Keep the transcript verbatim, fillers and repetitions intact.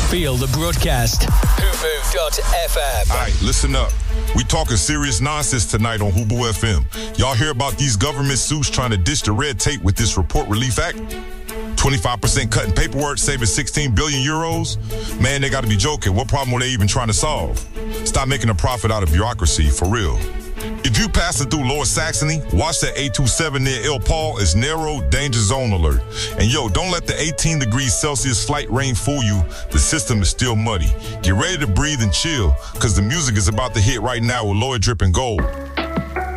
Feel the broadcast. Hubu dot F M. All right, listen up. We talking serious nonsense tonight on Hubu F M. Y'all hear about these government suits trying to ditch the red tape with this Report Relief Act? twenty-five percent cut in paperwork, saving sixteen billion euros? Man, they got to be joking. What problem are they even trying to solve? Stop making a profit out of bureaucracy, for real. If you passing through Lower Saxony, watch that eight two seven near El Paul is narrow danger zone alert. And yo, don't let the eighteen degrees Celsius flight rain fool you. The system is still muddy. Get ready to breathe and chill, because the music is about to hit right now with Lloyd Dripping Gold.